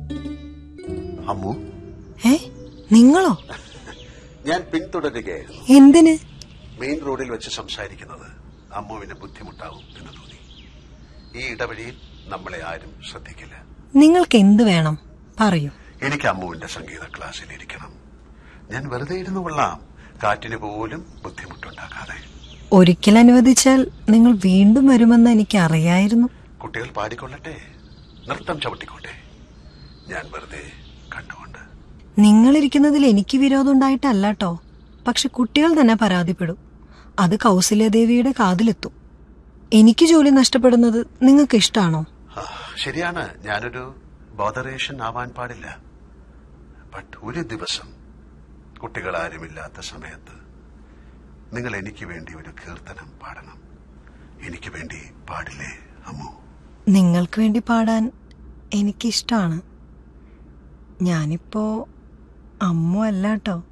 അമ്മു, നിങ്ങളോ? ഞാൻ പിന്തുടരുകയായിരുന്നു. എന്തിന്? മെയിൻ റോഡിൽ വെച്ച് സംസാരിക്കുന്നത് അമ്മുവിന് ബുദ്ധിമുട്ടാവും എന്ന് തോന്നി. ഈ ഇടവഴിയിൽ നമ്മളെ ആരും ശ്രദ്ധിക്കില്ല. നിങ്ങൾക്ക് എന്ത് വേണം പറയൂ. എനിക്ക് അമ്മുവിന്റെ സംഗീത ക്ലാസ്സിൽ ഇരിക്കണം. ഞാൻ വെറുതെ ഇരുന്നു കൊള്ളാം, കാറ്റിന് പോലും ബുദ്ധിമുട്ടുണ്ടാക്കാതെ. ഒരിക്കൽ അനുവദിച്ചാൽ നിങ്ങൾ വീണ്ടും വരുമെന്ന് എനിക്ക് അറിയായിരുന്നു. കുട്ടികൾ പാടിക്കൊള്ളട്ടെ, നൃത്തം ചവിട്ടിക്കോട്ടെ, ഞാൻ വെറുതെ കണ്ടുകൊണ്ട്. നിങ്ങളിരിക്കുന്നതിൽ എനിക്ക് വിരോധം ഉണ്ടായിട്ടല്ലോ. പക്ഷെ കുട്ടികൾ തന്നെ പരാതിപ്പെടും. അത് കൗസല്യദേവിയുടെ കാതിലെത്തും. എനിക്ക് ജോലി നഷ്ടപ്പെടുന്നത് നിങ്ങൾക്ക് ഇഷ്ടാണോ? ശരിയാണ്, ഞാനൊരു ബോധറേഷൻ ആവാൻ പാടില്ല. ബട്ട് ഒരു ദിവസം കുട്ടികൾ ആരുമില്ലാത്ത സമയത്ത് നിങ്ങൾ എനിക്ക് വേണ്ടി ഒരു കീർത്തനം പാടണം. എനിക്ക് വേണ്ടി പാടില്ലേ അമ്മു? നിങ്ങൾക്ക് വേണ്ടി പാടാൻ എനിക്കിഷ്ടാണ്. ഞാനിപ്പോ അമ്മു അല്ലാട്ടോ.